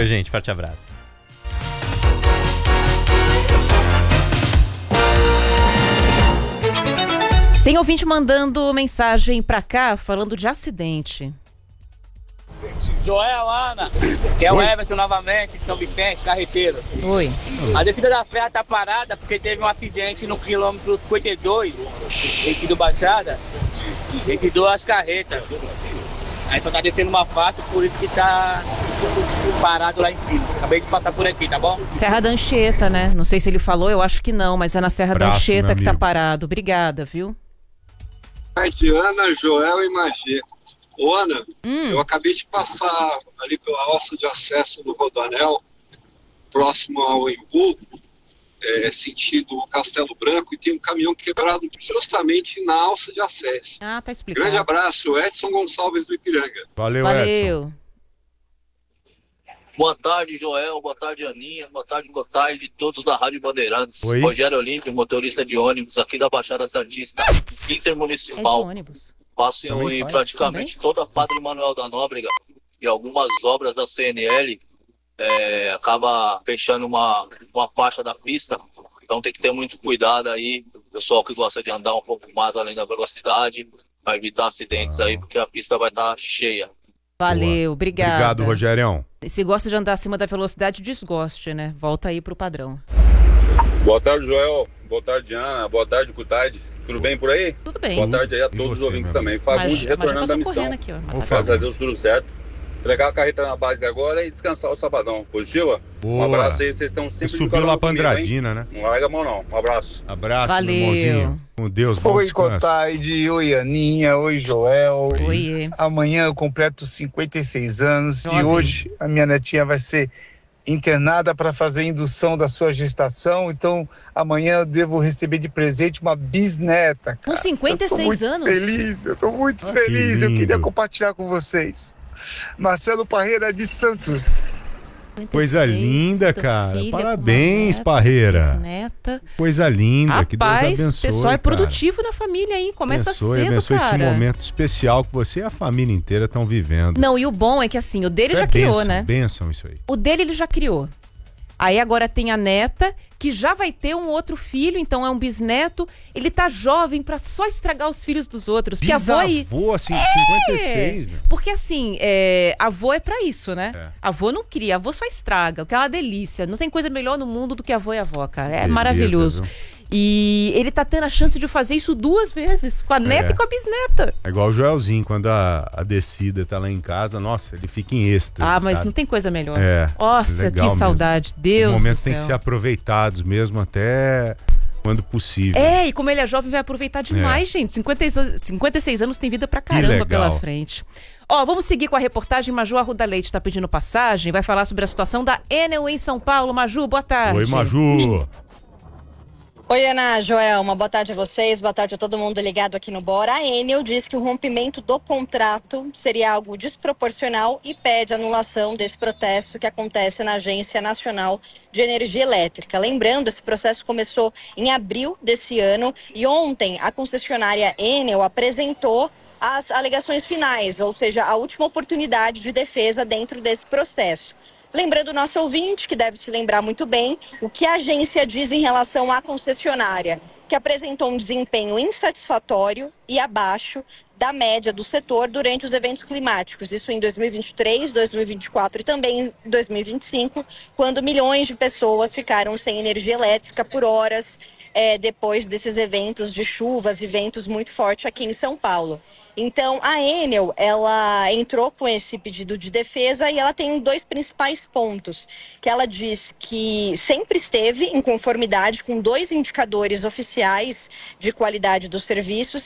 gente. Forte abraço. Tem ouvinte mandando mensagem pra cá falando de acidente. Joel, Ana, que é o Everton novamente, de São Vicente, carreteiro. Oi. A descida da serra tá parada porque teve um acidente no quilômetro 52, sentido Baixada, entre duas carretas. Aí só tá descendo uma faixa, por isso que tá parado lá em cima. Acabei de passar por aqui, tá bom? Serra da Anchieta, né? Não sei se ele falou, eu acho que não, mas é na Serra da Anchieta que tá parado. Obrigada, viu? De Ana, Joel e Magê. Ô, Ana, eu acabei de passar ali pela alça de acesso do Rodoanel, próximo ao Embu, sentido Castelo Branco, e tem um caminhão quebrado justamente na alça de acesso. Ah, tá explicado. Grande abraço, Edson Gonçalves do Ipiranga. Valeu, Edson. Boa tarde, Joel. Boa tarde, Aninha. Boa tarde, todos da Rádio Bandeirantes. Oi? Rogério Olímpio, motorista de ônibus aqui da Baixada Santista, intermunicipal. É de ônibus. Passo em praticamente toda a Padre Manuel da Nóbrega e algumas obras da CNL acaba fechando uma faixa da pista. Então tem que ter muito cuidado aí, pessoal que gosta de andar um pouco mais além da velocidade, para evitar acidentes aí, porque a pista vai estar cheia. Valeu, obrigada. Obrigado, Rogerião. Se gosta de andar acima da velocidade, desgoste, né? Volta aí pro padrão. Boa tarde, Joel. Boa tarde, Ana. Boa tarde, Cutaide. Tudo bem por aí? Tudo bem. Boa tarde aí a todos os ouvintes também. Fagundes retornando da missão. Aqui, Graças a Deus, tudo certo. Entregar a carreta na base agora e descansar o sabadão. Positiva? Boa. Um abraço aí, vocês estão sempre subiu lá pra Andradina, né? Não larga a mão não. Um abraço. Abraço, valeu, meu irmãozinho. Com Deus, bom descanso. Oi, Cotaide. Oi, Aninha. Oi, Joel. Oi. Amanhã eu completo 56 anos Jovem. E hoje a minha netinha vai ser internada para fazer indução da sua gestação. Então, amanhã eu devo receber de presente uma bisneta, cara. Com 56 anos? Eu tô muito feliz. Eu queria compartilhar com vocês. Marcelo Parreira de Santos. Coisa linda, cara. Parabéns, Parreira. Bisneta. Coisa linda. Rapaz, que Deus abençoe, pessoal é cara. Produtivo na família aí. Começa cedo, abençoe cara. esse momento especial que você e a família inteira estão vivendo. Não, e o bom é que assim, o dele já criou, né? Bênção isso aí. O dele ele já criou. Aí agora tem a neta, que já vai ter um outro filho, então é um bisneto. Ele tá jovem pra só estragar os filhos dos outros. Porque Bisavô, assim, 56, meu. Porque assim, avô é pra isso, né? Avô não cria, avô só estraga, que é uma delícia. Não tem coisa melhor no mundo do que avô e avó, cara. É maravilhoso. Viu? E ele tá tendo a chance de fazer isso 2 vezes, com a neta e com a bisneta. É igual o Joelzinho, quando a descida tá lá em casa, nossa, ele fica em êxtase. Ah, mas não tem coisa melhor. Nossa, que saudade. Deus do céu. Os momentos têm que ser aproveitados mesmo até quando possível. E como ele é jovem, vai aproveitar demais, gente. 56 anos tem vida pra caramba pela frente. Vamos seguir com a reportagem. Maju Arruda Leite tá pedindo passagem, vai falar sobre a situação da Enel em São Paulo. Maju, boa tarde. Oi, Maju. Oi, Ana, Joel, uma boa tarde a vocês, boa tarde a todo mundo ligado aqui no Bora. A Enel diz que o rompimento do contrato seria algo desproporcional e pede anulação desse protesto que acontece na Agência Nacional de Energia Elétrica. Lembrando, esse processo começou em abril desse ano e ontem a concessionária Enel apresentou as alegações finais, ou seja, a última oportunidade de defesa dentro desse processo. Lembrando o nosso ouvinte, que deve se lembrar muito bem, o que a agência diz em relação à concessionária, que apresentou um desempenho insatisfatório e abaixo da média do setor durante os eventos climáticos. Isso em 2023, 2024 e também em 2025, quando milhões de pessoas ficaram sem energia elétrica por horas depois desses eventos de chuvas e ventos muito fortes aqui em São Paulo. Então, a Enel, ela entrou com esse pedido de defesa e ela tem 2 principais pontos, que ela diz que sempre esteve em conformidade com 2 indicadores oficiais de qualidade dos serviços,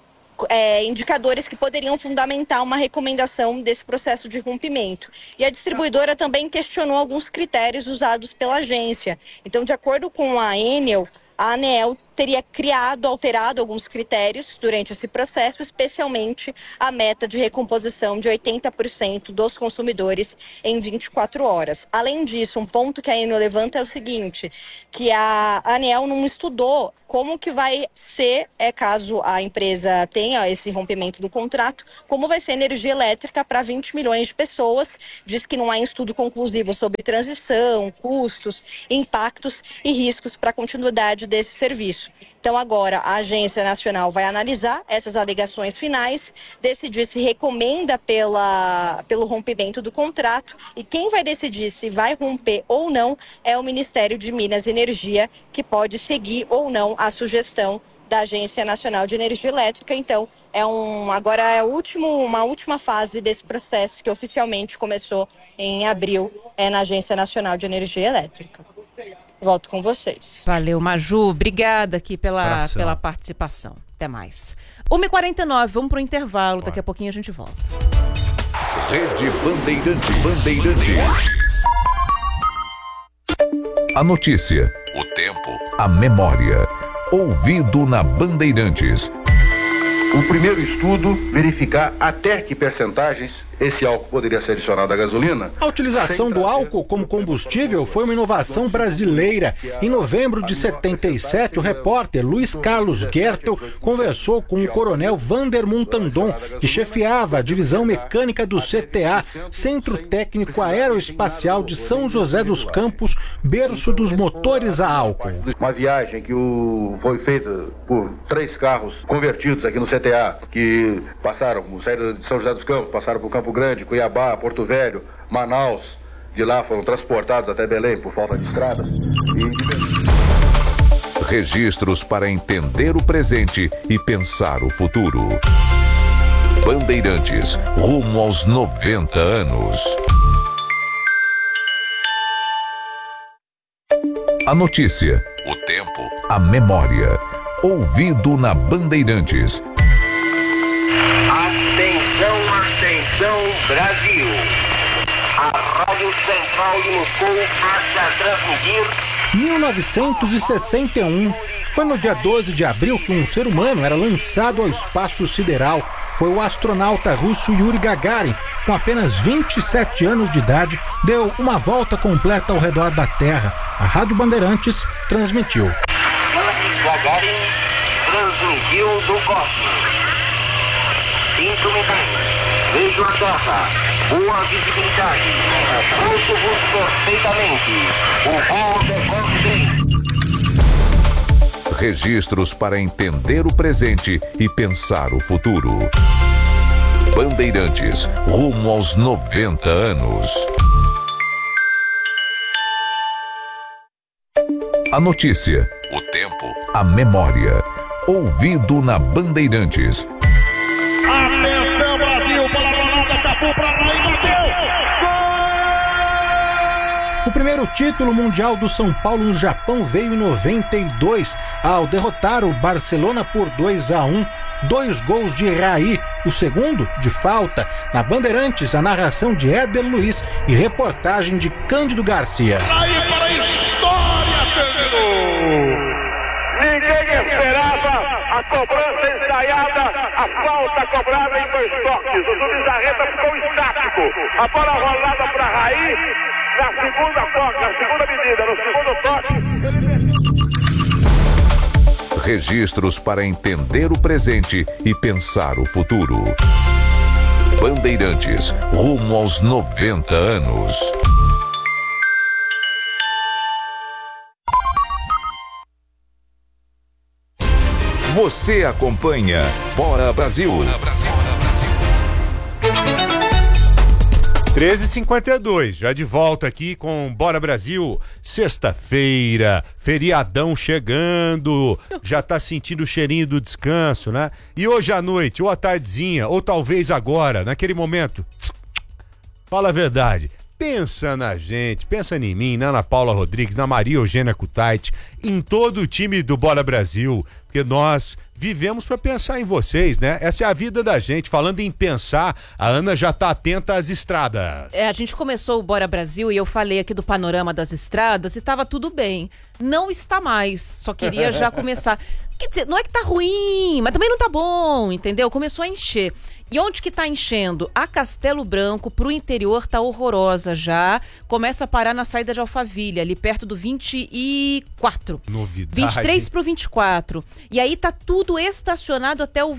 indicadores que poderiam fundamentar uma recomendação desse processo de rompimento. E a distribuidora também questionou alguns critérios usados pela agência. Então, de acordo com a Enel, a ANEEL teria alterado alguns critérios durante esse processo, especialmente a meta de recomposição de 80% dos consumidores em 24 horas. Além disso, um ponto que a Enel levanta é o seguinte, que a ANEEL não estudou como que vai ser, caso a empresa tenha esse rompimento do contrato, como vai ser energia elétrica para 20 milhões de pessoas. Diz que não há estudo conclusivo sobre transição, custos, impactos e riscos para a continuidade desse serviço. Então agora a Agência Nacional vai analisar essas alegações finais, decidir se recomenda pelo rompimento do contrato, e quem vai decidir se vai romper ou não é o Ministério de Minas e Energia, que pode seguir ou não a sugestão da Agência Nacional de Energia Elétrica. Então agora é uma última fase desse processo que oficialmente começou em abril na Agência Nacional de Energia Elétrica. Volto com vocês. Valeu, Maju. Obrigada aqui pela participação. Até mais. 1h49, vamos pro intervalo. Daqui a pouquinho a gente volta. Rede Bandeirantes. A notícia, o tempo, a memória. Ouvido na Bandeirantes. O primeiro estudo, verificar até que percentagens esse álcool poderia ser adicionado à gasolina. A utilização do álcool como combustível foi uma inovação brasileira. Em novembro de 77, o repórter Luiz Carlos Gertel conversou com o coronel Vander Montandon, que chefiava a divisão mecânica do CTA, Centro Técnico Aeroespacial de São José dos Campos, berço dos motores a álcool. Uma viagem que foi feita por 3 carros convertidos aqui no CTA, que saíram de São José dos Campos, passaram por Campo Grande, Cuiabá, Porto Velho, Manaus. De lá foram transportados até Belém por falta de estrada. Registros para entender o presente e pensar o futuro. Bandeirantes, rumo aos 90 anos. A notícia, o tempo, a memória. Ouvido na Bandeirantes. Atenção, Brasil. A Rádio Central de Moscou passa a transmitir. 1961. Foi no dia 12 de abril que um ser humano era lançado ao espaço sideral. Foi o astronauta russo Yuri Gagarin, com apenas 27 anos de idade, deu uma volta completa ao redor da Terra. A Rádio Bandeirantes transmitiu. Yuri Gagarin transmitiu do cosmos. 5 minutos. Vejo a Terra. Boa visibilidade. Ouço-vos perfeitamente. O voo decorre bem. Registros para entender o presente e pensar o futuro. Bandeirantes, rumo aos 90 anos. A notícia, o tempo, a memória. Ouvido na Bandeirantes. Atenção, Brasil, Palavronada, Capu pra lá e bateu! O primeiro título mundial do São Paulo no Japão veio em 92, ao derrotar o Barcelona por 2-1, 2 gols de Raí, o segundo de falta. Na Bandeirantes, a narração de Éder Luiz e reportagem de Cândido Garcia. Raí para a história, terminou! Ninguém esperava a cobrança ensaiada, a falta cobrada em 2 toques. O Zubizarreta ficou estático. A bola rolada para Raí. Na segunda medida, no segundo toque. Registros para entender o presente e pensar o futuro. Bandeirantes, rumo aos 90 anos. Você acompanha Bora Brasil. 13h52, já de volta aqui com Bora Brasil, sexta-feira, feriadão chegando, já tá sentindo o cheirinho do descanso, né? E hoje à noite, ou à tardezinha, ou talvez agora, naquele momento, fala a verdade, pensa na gente, pensa em mim, na Ana Paula Rodrigues, na Maria Eugênia Kutait, em todo o time do Bora Brasil, porque nós vivemos para pensar em vocês, né? Essa é a vida da gente. Falando em pensar, a Ana já tá atenta às estradas. A gente começou o Bora Brasil e eu falei aqui do panorama das estradas e tava tudo bem. Não está mais, só queria já começar. Quer dizer, não é que tá ruim, mas também não tá bom, entendeu? Começou a encher. E onde que tá enchendo? A Castelo Branco, pro interior, tá horrorosa já. Começa a parar na saída de Alphaville, ali perto do 24. Novidade. 23 pro 24. E aí tá tudo estacionado até o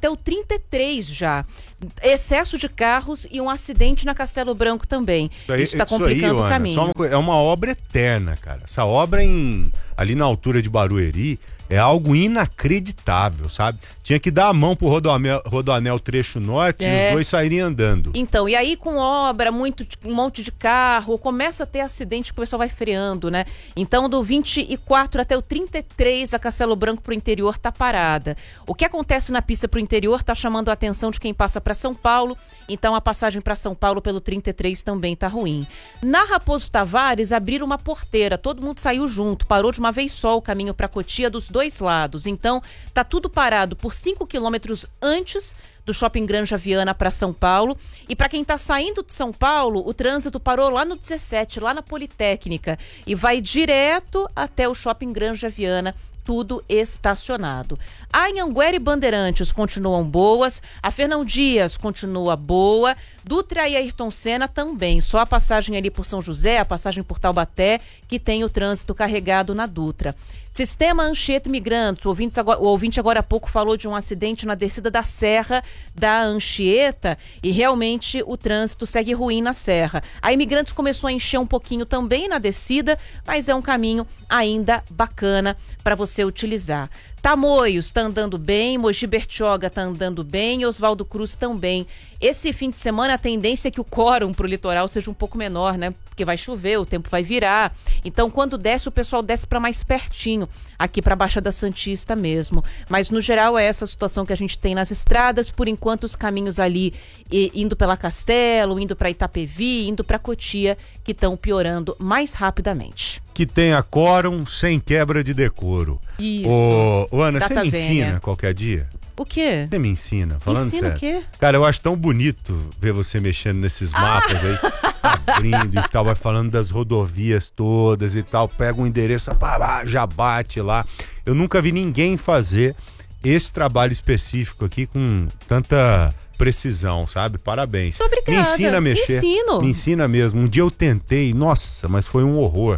33 já. Excesso de carros e um acidente na Castelo Branco também. Isso tá complicando o caminho. É uma obra eterna, cara. Essa obra ali na altura de Barueri é algo inacreditável, sabe? Tinha que dar a mão pro Rodoanel trecho norte e os dois saírem andando. Então, e aí com obra, um monte de carro, começa a ter acidente que o pessoal vai freando, né? Então, do 24 até o 33, a Castelo Branco pro interior tá parada. O que acontece na pista pro interior tá chamando a atenção de quem passa para São Paulo, então a passagem para São Paulo pelo 33 também tá ruim. Na Raposo Tavares, abriram uma porteira, todo mundo saiu junto, parou de uma vez só o caminho para Cotia dos dois lados. Então, tá tudo parado por 5 quilômetros antes do Shopping Granja Viana para São Paulo. E para quem tá saindo de São Paulo, o trânsito parou lá no 17, lá na Politécnica, e vai direto até o Shopping Granja Viana, tudo estacionado. A Anhanguera e Bandeirantes continuam boas, a Fernão Dias continua boa, Dutra e Ayrton Senna também, só a passagem ali por São José, a passagem por Taubaté, que tem o trânsito carregado na Dutra. Sistema Anchieta Imigrantes, o ouvinte agora há pouco falou de um acidente na descida da Serra da Anchieta e realmente o trânsito segue ruim na Serra. A Imigrantes começou a encher um pouquinho também na descida, mas é um caminho ainda bacana para você utilizar. Tamoios tá andando bem, Mogi Bertioga tá andando bem, Oswaldo Cruz também. Esse fim de semana a tendência é que o quórum pro litoral seja um pouco menor, né? Porque vai chover, o tempo vai virar. Então, quando desce, o pessoal desce para mais pertinho, aqui para a Baixada Santista mesmo. Mas, no geral, é essa situação que a gente tem nas estradas. Por enquanto, os caminhos ali, indo pela Castelo, indo para Itapevi, indo para Cotia, que estão piorando mais rapidamente. Que tenha quórum sem quebra de decoro. Isso. Ô, Ana, você me ensina qualquer dia? O quê? Você me ensina, falando ensina sério. O quê? Cara, eu acho tão bonito ver você mexendo nesses mapas aí, abrindo e tal, vai falando das rodovias todas e tal, pega um endereço, já bate lá. Eu nunca vi ninguém fazer esse trabalho específico aqui com tanta precisão, sabe? Parabéns. Muito obrigada. Me ensina a mexer. Ensino. Me ensina mesmo. Um dia eu tentei, nossa, mas foi um horror.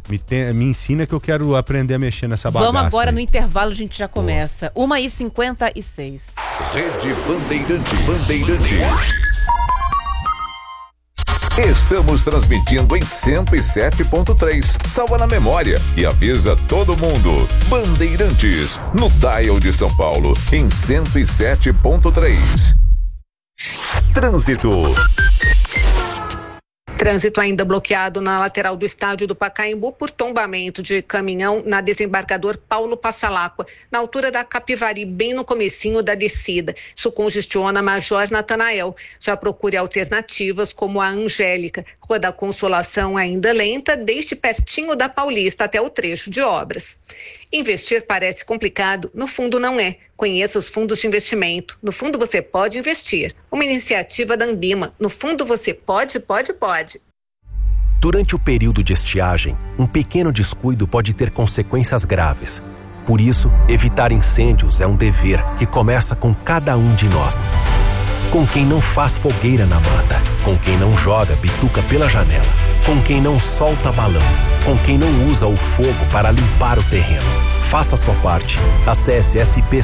Me ensina que eu quero aprender a mexer nessa bagaça. Vamos agora aí. No intervalo, a gente já começa. 1h56. Rede Bandeirantes. Estamos transmitindo em 107.3. Salva na memória e avisa todo mundo. Bandeirantes, no dial de São Paulo, em 107.3. Trânsito. Trânsito ainda bloqueado na lateral do estádio do Pacaembu por tombamento de caminhão na desembargador Paulo Passalacqua, na altura da Capivari, bem no comecinho da descida. Isso congestiona Major Natanael. Já procure alternativas como a Angélica. Rua da Consolação ainda lenta, desde pertinho da Paulista até o trecho de obras. Investir parece complicado, no fundo não é. Conheça os fundos de investimento. No fundo você pode investir. Uma iniciativa da Ambima. No fundo você pode. Durante o período de estiagem, um pequeno descuido pode ter consequências graves. Por isso, evitar incêndios é um dever que começa com cada um de nós. Com quem não faz fogueira na mata, com quem não joga bituca pela janela, com quem não solta balão, com quem não usa o fogo para limpar o terreno. Faça a sua parte. Acesse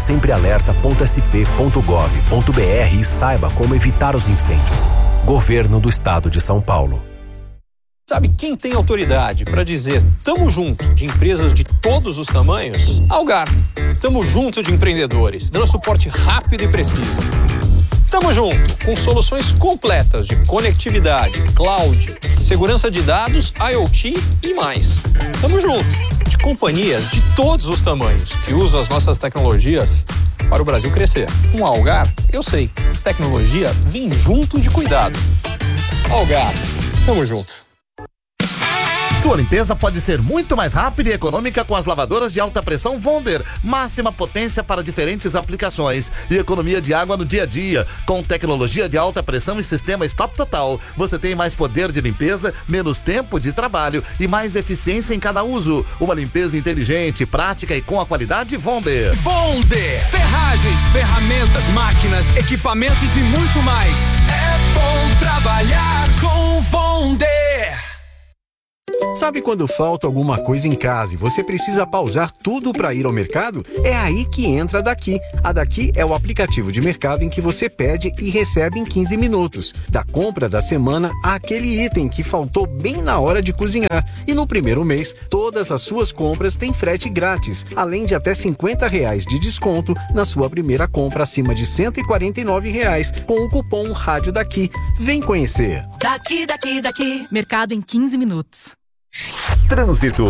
spsemprealerta.sp.gov.br e saiba como evitar os incêndios. Governo do Estado de São Paulo. Sabe quem tem autoridade para dizer tamo junto de empresas de todos os tamanhos? Algar. Tamo junto de empreendedores, dando suporte rápido e preciso. Tamo junto com soluções completas de conectividade, cloud, segurança de dados, IoT e mais. Tamo junto de companhias de todos os tamanhos que usam as nossas tecnologias para o Brasil crescer. Com a Algar, eu sei, tecnologia vem junto de cuidado. Algar, Tamo junto. Sua limpeza pode ser muito mais rápida e econômica com as lavadoras de alta pressão Wonder. Máxima potência para diferentes aplicações e economia de água no dia a dia. Com tecnologia de alta pressão e sistema Stop Total, você tem mais poder de limpeza, menos tempo de trabalho e mais eficiência em cada uso. Uma limpeza inteligente, prática e com a qualidade Wonder. Wonder! Ferragens, ferramentas, máquinas, equipamentos e muito mais. É bom trabalhar com Wonder! Sabe quando falta alguma coisa em casa e você precisa pausar tudo para ir ao mercado? É aí que entra a Daqui. A Daqui é o aplicativo de mercado em que você pede e recebe em 15 minutos. Da compra da semana àquele item que faltou bem na hora de cozinhar. E no primeiro mês, todas as suas compras têm frete grátis, além de até R$50 de desconto na sua primeira compra acima de R$149 com o cupom Rádio Daqui. Vem conhecer. Daqui. Mercado em 15 minutos. Trânsito.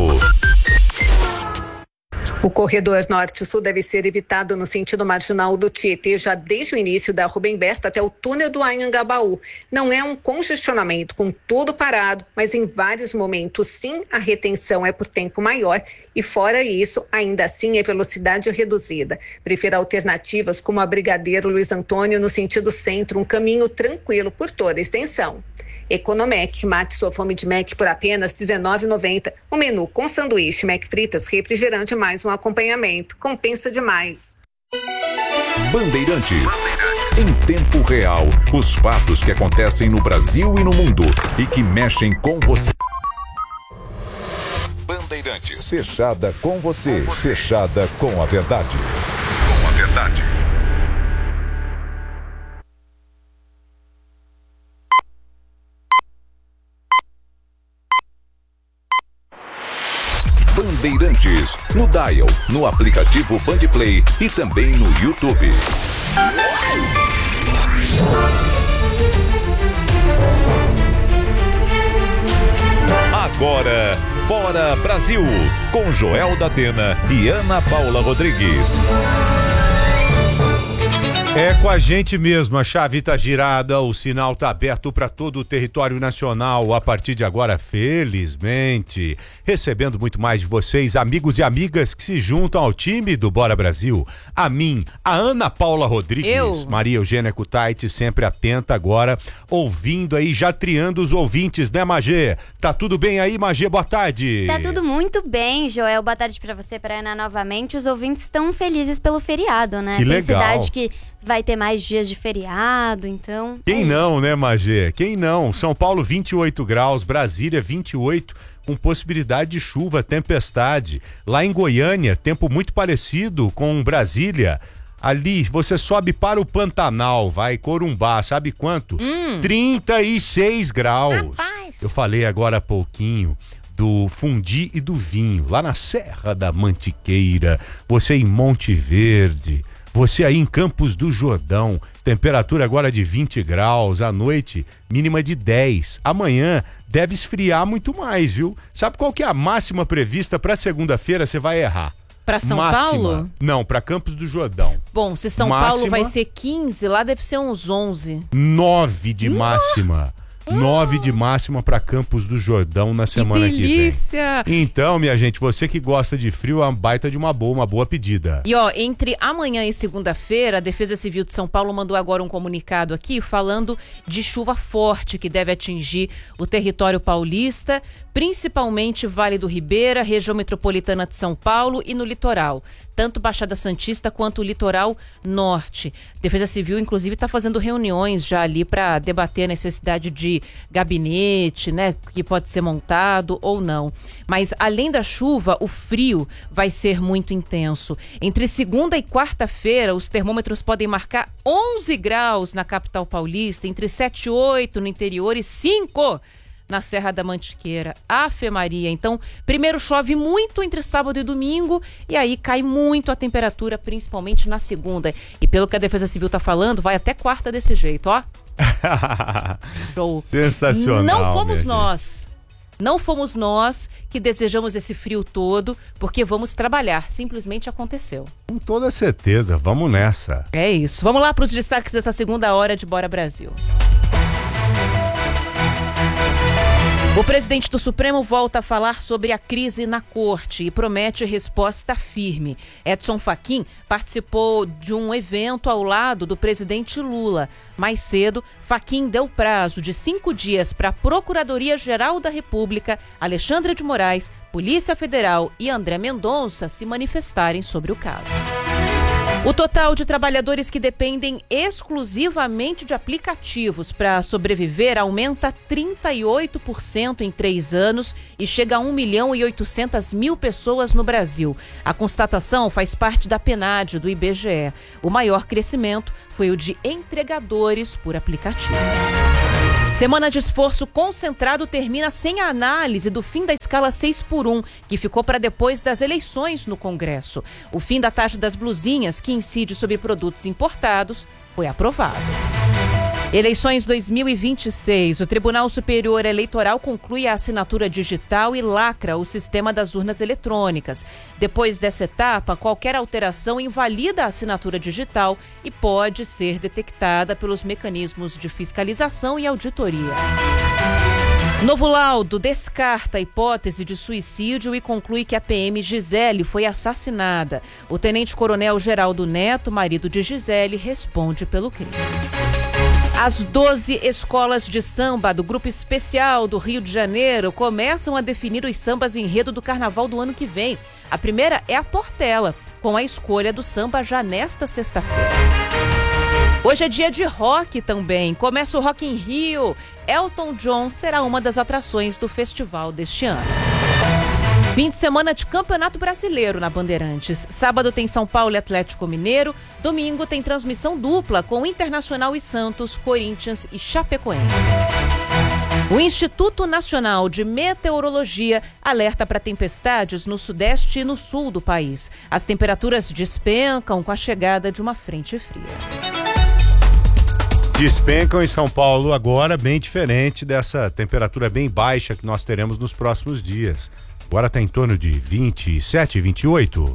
O corredor norte-sul deve ser evitado no sentido marginal do Tietê, já desde o início da Rubem Berta até o túnel do Anhangabaú. Não é um congestionamento com tudo parado, mas em vários momentos, sim, a retenção é por tempo maior e, fora isso, ainda assim é velocidade reduzida. Prefira alternativas como a Brigadeiro Luiz Antônio no sentido centro, um caminho tranquilo por toda a extensão. Economec, mate sua fome de Mac por apenas R$19,90. O menu com sanduíche, Mac fritas, refrigerante mais um acompanhamento. Compensa demais. Bandeirantes. Em tempo real, os fatos que acontecem no Brasil e no mundo e que mexem com você. Bandeirantes. Fechada com você. Fechada com a verdade. Com a verdade. Bandeirantes, no Dial, no aplicativo Bandplay e também no YouTube. Agora, Bora Brasil, com Joel da Atena e Ana Paula Rodrigues. É com a gente mesmo, a chave tá girada, o sinal tá aberto para todo o território nacional a partir de agora, felizmente. Recebendo muito mais de vocês, amigos e amigas que se juntam ao time do Bora Brasil. A mim, a Ana Paula Rodrigues, Maria Eugênia Kutaiti, sempre atenta agora, ouvindo aí, já triando os ouvintes, né, Magê? Tá tudo bem aí, Magê? Boa tarde. Tá tudo muito bem, Joel. Boa tarde pra você, pra Ana, novamente. Os ouvintes estão felizes pelo feriado, né? Que legal. Tem cidade que vai ter mais dias de feriado, então... Quem não, né, Magê? Quem não? São Paulo, 28 graus, Brasília, 28, com possibilidade de chuva, tempestade. Lá em Goiânia, tempo muito parecido com Brasília. Ali, você sobe para o Pantanal, vai, Corumbá, sabe quanto? 36 graus. Rapaz. Eu falei agora há pouquinho do fundi e do vinho, lá na Serra da Mantiqueira, você em Monte Verde... Você aí em Campos do Jordão, temperatura agora de 20 graus, à noite mínima de 10. Amanhã deve esfriar muito mais, viu? Sabe qual que é a máxima prevista para segunda-feira? Você vai errar. Para São Paulo? Não, para Campos do Jordão. Bom, se São Paulo vai ser 15, lá deve ser uns 11. 9 de máxima. 9 de máxima para Campos do Jordão na semana que vem. Delícia! Então, minha gente, você que gosta de frio, é uma baita de uma boa pedida. E ó, entre amanhã e segunda-feira, a Defesa Civil de São Paulo mandou agora um comunicado aqui falando de chuva forte que deve atingir o território paulista, principalmente Vale do Ribeira, região metropolitana de São Paulo e no litoral. Tanto Baixada Santista quanto o litoral norte. Defesa Civil, inclusive, está fazendo reuniões já ali para debater a necessidade de gabinete, né, que pode ser montado ou não. Mas, além da chuva, o frio vai ser muito intenso. Entre segunda e quarta-feira, os termômetros podem marcar 11 graus na capital paulista, entre 7 e 8 no interior e 5 na Serra da Mantiqueira. Ave Maria. Então, primeiro chove muito entre sábado e domingo e aí cai muito a temperatura, principalmente na segunda. E pelo que a Defesa Civil tá falando, vai até quarta desse jeito, ó. Show. Sensacional. Não fomos nós que desejamos esse frio todo, porque vamos trabalhar. Simplesmente aconteceu. Com toda certeza, vamos nessa. É isso. Vamos lá para os destaques dessa segunda hora de Bora Brasil. O presidente do Supremo volta a falar sobre a crise na corte e promete resposta firme. Edson Fachin participou de um evento ao lado do presidente Lula. Mais cedo, Fachin deu prazo de 5 dias para a Procuradoria-Geral da República, Alexandre de Moraes, Polícia Federal e André Mendonça se manifestarem sobre o caso. O total de trabalhadores que dependem exclusivamente de aplicativos para sobreviver aumenta 38% em 3 anos e chega a 1.800.000 pessoas no Brasil. A constatação faz parte da PNAD do IBGE. O maior crescimento foi o de entregadores por aplicativo. Semana de esforço concentrado termina sem a análise do fim da escala 6x1, que ficou para depois das eleições no Congresso. O fim da taxa das blusinhas, que incide sobre produtos importados, foi aprovado. Eleições 2026. O Tribunal Superior Eleitoral conclui a assinatura digital e lacra o sistema das urnas eletrônicas. Depois dessa etapa, qualquer alteração invalida a assinatura digital e pode ser detectada pelos mecanismos de fiscalização e auditoria. Novo laudo descarta a hipótese de suicídio e conclui que a PM Gisele foi assassinada. O tenente-coronel Geraldo Neto, marido de Gisele, responde pelo crime. As 12 escolas de samba do Grupo Especial do Rio de Janeiro começam a definir os sambas enredo do carnaval do ano que vem. A primeira é a Portela, com a escolha do samba já nesta sexta-feira. Hoje é dia de rock também. Começa o Rock in Rio. Elton John será uma das atrações do festival deste ano. Fim de semana de Campeonato Brasileiro na Bandeirantes. Sábado tem São Paulo e Atlético Mineiro. Domingo tem transmissão dupla com Internacional e Santos, Corinthians e Chapecoense. O Instituto Nacional de Meteorologia alerta para tempestades no sudeste e no sul do país. As temperaturas despencam com a chegada de uma frente fria. Despencam em São Paulo agora, bem diferente dessa temperatura bem baixa que nós teremos nos próximos dias. Agora está em torno de 27, 28.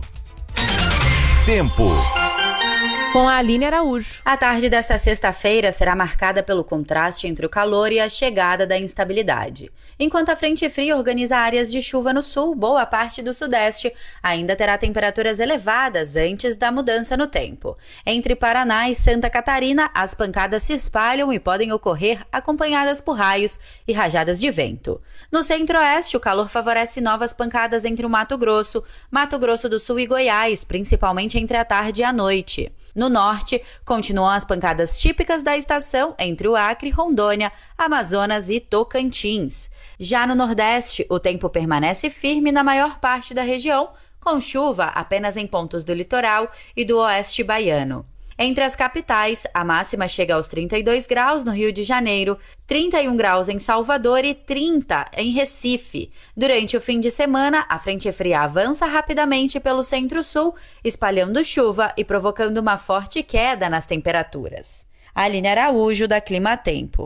Tempo. Com a Aline Araújo. A tarde desta sexta-feira será marcada pelo contraste entre o calor e a chegada da instabilidade. Enquanto a frente fria organiza áreas de chuva no sul, boa parte do sudeste ainda terá temperaturas elevadas antes da mudança no tempo. Entre Paraná e Santa Catarina, as pancadas se espalham e podem ocorrer acompanhadas por raios e rajadas de vento. No centro-oeste, o calor favorece novas pancadas entre o Mato Grosso do Sul e Goiás, principalmente entre a tarde e a noite. No norte, continuam as pancadas típicas da estação entre o Acre, Rondônia, Amazonas e Tocantins. Já no nordeste, o tempo permanece firme na maior parte da região, com chuva apenas em pontos do litoral e do oeste baiano. Entre as capitais, a máxima chega aos 32 graus no Rio de Janeiro, 31 graus em Salvador e 30 em Recife. Durante o fim de semana, a frente fria avança rapidamente pelo centro-sul, espalhando chuva e provocando uma forte queda nas temperaturas. Aline Araújo, da Clima Tempo.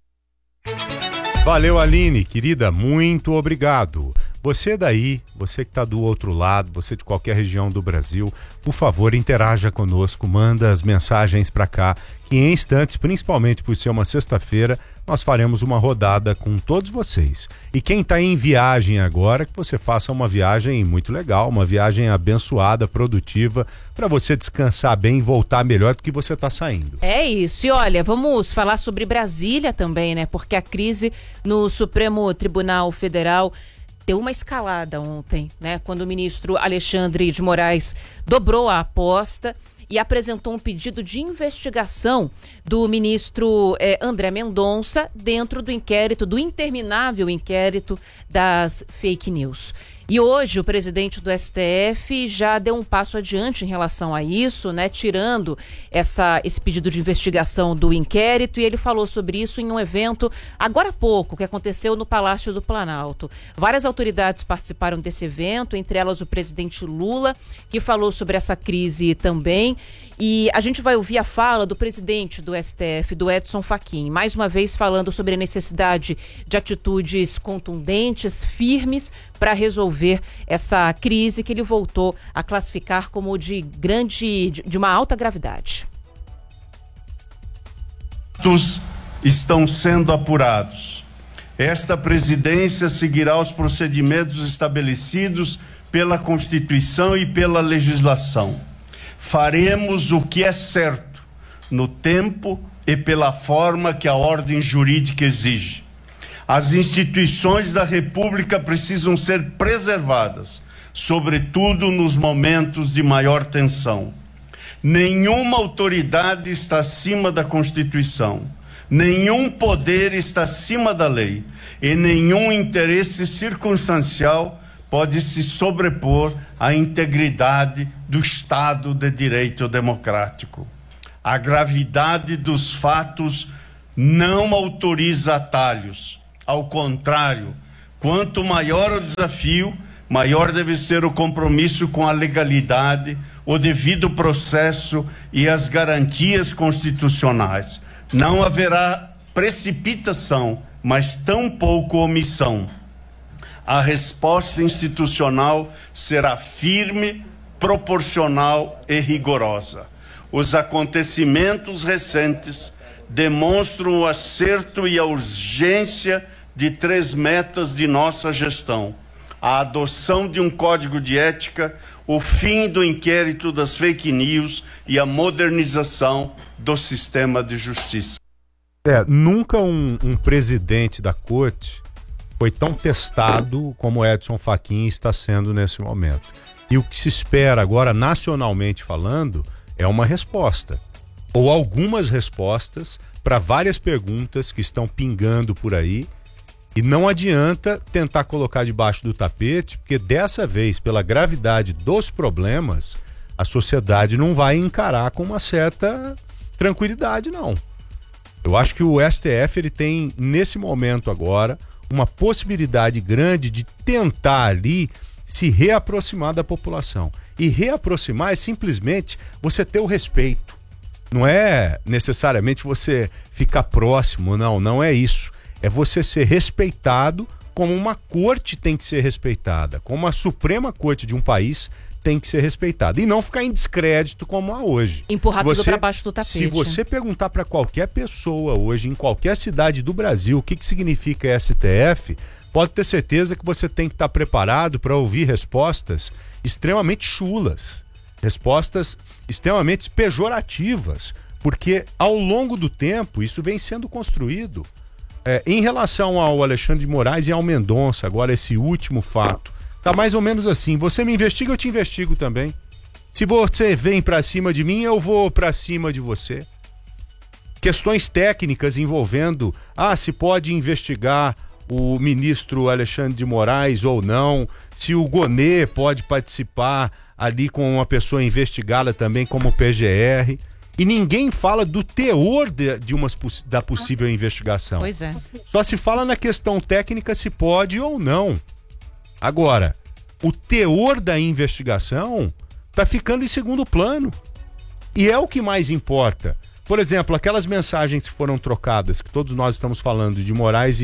Valeu, Aline, querida, muito obrigado. Você daí, você que está do outro lado, você de qualquer região do Brasil, por favor, interaja conosco, manda as mensagens para cá, que em instantes, principalmente por ser uma sexta-feira, nós faremos uma rodada com todos vocês. E quem está em viagem agora, que você faça uma viagem muito legal, uma viagem abençoada, produtiva, para você descansar bem e voltar melhor do que você está saindo. É isso. E olha, vamos falar sobre Brasília também, né? Porque a crise no Supremo Tribunal Federal deu uma escalada ontem, né? Quando o ministro Alexandre de Moraes dobrou a aposta e apresentou um pedido de investigação do ministro André Mendonça dentro do inquérito, do interminável inquérito das fake news. E hoje o presidente do STF já deu um passo adiante em relação a isso, né? Tirando esse pedido de investigação do inquérito, e ele falou sobre isso em um evento agora há pouco, que aconteceu no Palácio do Planalto. Várias autoridades participaram desse evento, entre elas o presidente Lula, que falou sobre essa crise também. E a gente vai ouvir a fala do presidente do STF, do Edson Fachin, mais uma vez falando sobre a necessidade de atitudes contundentes, firmes, para resolver essa crise que ele voltou a classificar como de uma alta gravidade. Estão sendo apurados. Esta presidência seguirá os procedimentos estabelecidos pela Constituição e pela legislação. Faremos o que é certo, no tempo e pela forma que a ordem jurídica exige. As instituições da República precisam ser preservadas, sobretudo nos momentos de maior tensão. Nenhuma autoridade está acima da Constituição, nenhum poder está acima da lei e nenhum interesse circunstancial pode se sobrepor à integridade do Estado de Direito democrático. A gravidade dos fatos não autoriza atalhos. Ao contrário, quanto maior o desafio, maior deve ser o compromisso com a legalidade, o devido processo e as garantias constitucionais. Não haverá precipitação, mas tampouco omissão. A resposta institucional será firme, proporcional e rigorosa. Os acontecimentos recentes demonstram o acerto e a urgência de 3 metas de nossa gestão: a adoção de um código de ética, o fim do inquérito das fake news e a modernização do sistema de justiça. Nunca um presidente da corte foi tão testado como Edson Fachin está sendo nesse momento. E o que se espera agora, nacionalmente falando, é uma resposta, ou algumas respostas para várias perguntas que estão pingando por aí. E não adianta tentar colocar debaixo do tapete, porque dessa vez, pela gravidade dos problemas, a sociedade não vai encarar com uma certa tranquilidade, não. Eu acho que o STF ele tem, nesse momento agora, uma possibilidade grande de tentar ali se reaproximar da população. E reaproximar é simplesmente você ter o respeito. Não é necessariamente você ficar próximo, não é isso. É você ser respeitado como uma corte tem que ser respeitada, como a Suprema Corte de um país tem que ser respeitada. E não ficar em descrédito como há hoje. Empurrar tudo para baixo do tapete. Se você perguntar para qualquer pessoa hoje, em qualquer cidade do Brasil, o que significa STF, pode ter certeza que você tem que estar preparado para ouvir respostas extremamente chulas, respostas extremamente pejorativas, porque ao longo do tempo isso vem sendo construído. Em relação ao Alexandre de Moraes e ao Mendonça, agora esse último fato, tá mais ou menos assim: você me investiga, eu te investigo também. Se você vem pra cima de mim, eu vou pra cima de você. Questões técnicas envolvendo, se pode investigar o ministro Alexandre de Moraes ou não, se o Gonê pode participar ali com uma pessoa investigada também como PGR. E ninguém fala do teor da possível investigação. Pois é. Só se fala na questão técnica se pode ou não. Agora, o teor da investigação tá ficando em segundo plano. E é o que mais importa. Por exemplo, aquelas mensagens que foram trocadas, que todos nós estamos falando, de Moraes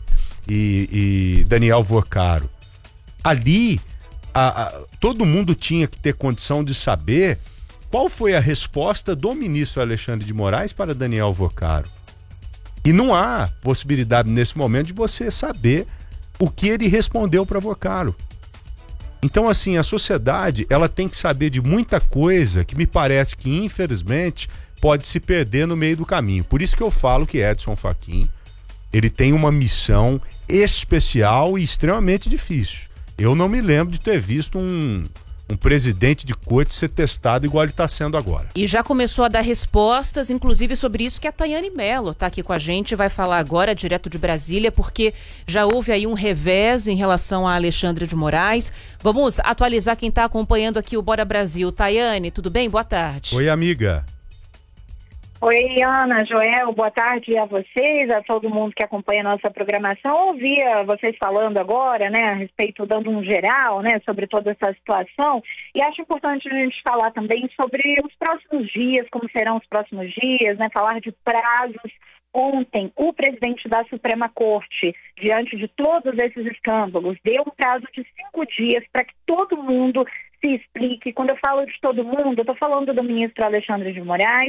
e Daniel Vocaro. Ali, todo mundo tinha que ter condição de saber qual foi a resposta do ministro Alexandre de Moraes para Daniel Vocaro. E não há possibilidade nesse momento de você saber o que ele respondeu para Vocaro. Então, assim, a sociedade ela tem que saber de muita coisa que me parece que, infelizmente, pode se perder no meio do caminho. Por isso que eu falo que Edson Fachin, ele tem uma missão especial e extremamente difícil. Eu não me lembro de ter visto um presidente de corte ser testado igual ele está sendo agora. E já começou a dar respostas, inclusive sobre isso, que a Tayane Mello está aqui com a gente, vai falar agora direto de Brasília, porque já houve aí um revés em relação a Alexandre de Moraes. Vamos atualizar quem está acompanhando aqui o Bora Brasil. Tayane, tudo bem? Boa tarde. Oi, amiga. Oi, Ana, Joel, boa tarde a vocês, a todo mundo que acompanha a nossa programação. Ouvia vocês falando agora, né, a respeito, dando um geral, né, sobre toda essa situação, e acho importante a gente falar também sobre os próximos dias, como serão os próximos dias, né, falar de prazos. Ontem, o presidente da Suprema Corte, diante de todos esses escândalos, deu um prazo de 5 dias para que todo mundo se explique. Quando eu falo de todo mundo, eu estou falando do ministro Alexandre de Moraes,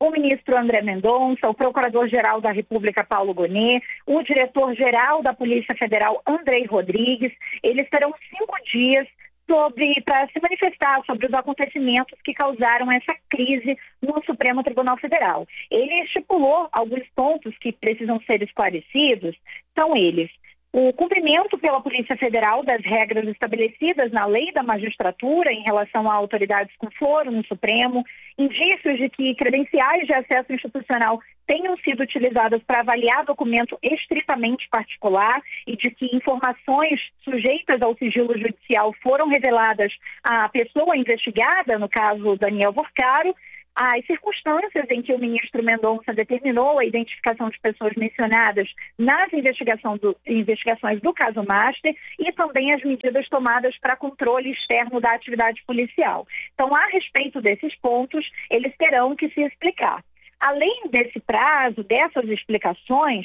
o ministro André Mendonça, o procurador-geral da República, Paulo Gonet, o diretor-geral da Polícia Federal, Andrei Rodrigues. Eles terão 5 dias para se manifestar sobre os acontecimentos que causaram essa crise no Supremo Tribunal Federal. Ele estipulou alguns pontos que precisam ser esclarecidos, são eles: o cumprimento pela Polícia Federal das regras estabelecidas na lei da magistratura em relação a autoridades com foro no Supremo, indícios de que credenciais de acesso institucional tenham sido utilizadas para avaliar documento estritamente particular e de que informações sujeitas ao sigilo judicial foram reveladas à pessoa investigada, no caso Daniel Vorcaro, as circunstâncias em que o ministro Mendonça determinou a identificação de pessoas mencionadas nas investigações do caso Master e também as medidas tomadas para controle externo da atividade policial. Então, a respeito desses pontos, eles terão que se explicar. Além desse prazo, dessas explicações,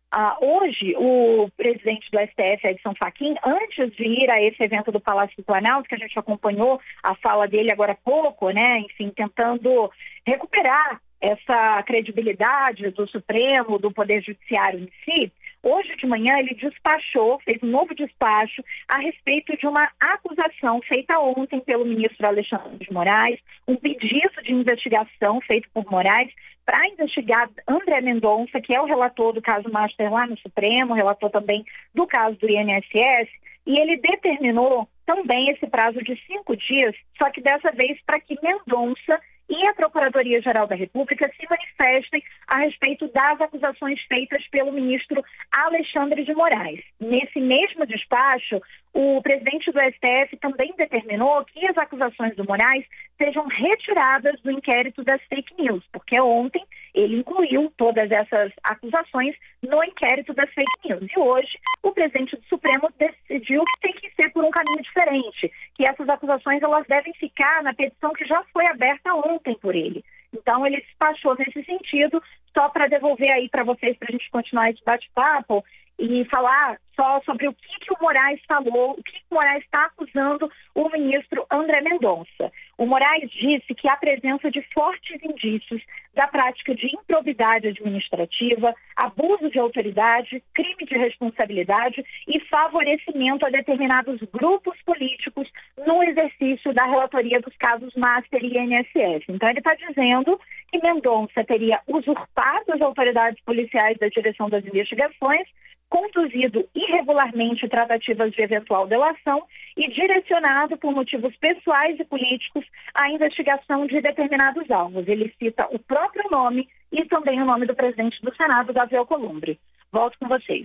hoje o presidente do STF, Edson Fachin, antes de ir a esse evento do Palácio do Planalto, que a gente acompanhou a fala dele agora há pouco, né, enfim, tentando recuperar essa credibilidade do Supremo, do Poder Judiciário em si, hoje de manhã ele fez um novo despacho a respeito de uma acusação feita ontem pelo ministro Alexandre de Moraes, um pedido de investigação feito por Moraes para investigar André Mendonça, que é o relator do caso Master lá no Supremo, relator também do caso do INSS, e ele determinou também esse prazo de 5 dias, só que dessa vez para que Mendonça e a Procuradoria-Geral da República se manifestem a respeito das acusações feitas pelo ministro Alexandre de Moraes. Nesse mesmo despacho, o presidente do STF também determinou que as acusações do Moraes sejam retiradas do inquérito das fake news, porque ontem ele incluiu todas essas acusações no inquérito das fake news. E hoje o presidente do Supremo decidiu que tem que ser por um caminho diferente, que essas acusações elas devem ficar na petição que já foi aberta ontem por ele. Então ele despachou nesse sentido, só para devolver aí para vocês, para a gente continuar esse bate-papo e falar só sobre o que o Moraes falou, o que o Moraes está acusando o ministro André Mendonça. O Moraes disse que há presença de fortes indícios da prática de improbidade administrativa, abuso de autoridade, crime de responsabilidade e favorecimento a determinados grupos políticos no exercício da relatoria dos casos Master e INSS. Então ele está dizendo que Mendonça teria usurpado as autoridades policiais da direção das investigações, conduzido irregularmente tratativas de eventual delação e direcionado por motivos pessoais e políticos a investigação de determinados alvos. Ele cita o próprio nome e também o nome do presidente do Senado, Davi Alcolumbre. Volto com vocês.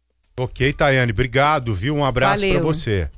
Ok, Tayane, obrigado, viu? Um abraço para você.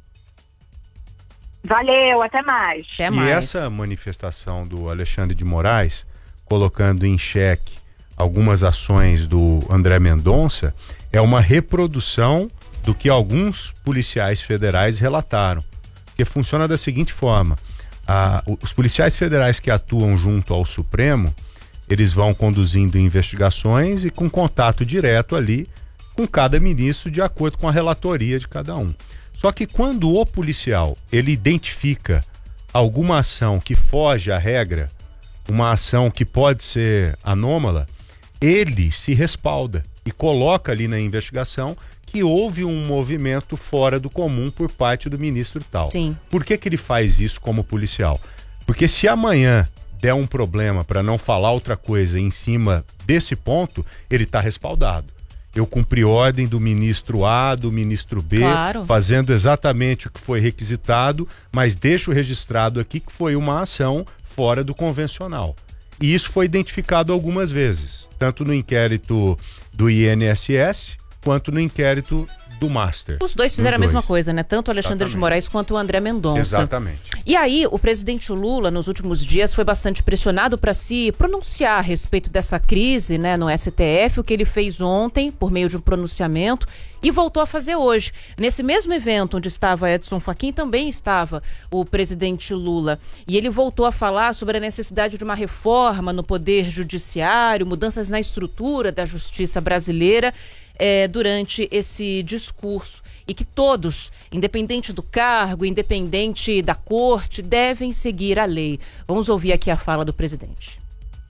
Valeu, até mais. E essa manifestação do Alexandre de Moraes, colocando em xeque algumas ações do André Mendonça, é uma reprodução do que alguns policiais federais relataram. Que funciona da seguinte forma: os policiais federais que atuam junto ao Supremo, eles vão conduzindo investigações e com contato direto ali com cada ministro de acordo com a relatoria de cada um. Só que quando o policial ele identifica alguma ação que foge à regra, uma ação que pode ser anômala, ele se respalda e coloca ali na investigação que houve um movimento fora do comum por parte do ministro tal. Sim. Por que ele faz isso como policial? Porque se amanhã der um problema, para não falar outra coisa, em cima desse ponto, ele está respaldado. Eu cumpri ordem do ministro A, do ministro B, claro, fazendo exatamente o que foi requisitado, mas deixo registrado aqui que foi uma ação fora do convencional. E isso foi identificado algumas vezes, tanto no inquérito do INSS quanto no inquérito do Master. Os dois fizeram a mesma coisa, né? Tanto o Alexandre de Moraes quanto o André Mendonça. Exatamente. E aí, o presidente Lula, nos últimos dias, foi bastante pressionado para se pronunciar a respeito dessa crise, né, no STF, o que ele fez ontem, por meio de um pronunciamento, e voltou a fazer hoje. Nesse mesmo evento onde estava Edson Fachin, também estava o presidente Lula. E ele voltou a falar sobre a necessidade de uma reforma no Poder Judiciário, mudanças na estrutura da justiça brasileira, durante esse discurso, e que todos, independente do cargo, independente da corte, devem seguir a lei. Vamos ouvir aqui a fala do presidente.